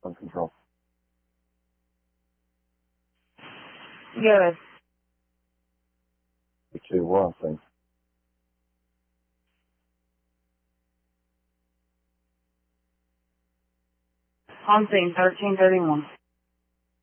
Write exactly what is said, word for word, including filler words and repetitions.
On control. Good. You two, we're on thing. On scene, thirteen thirty-one.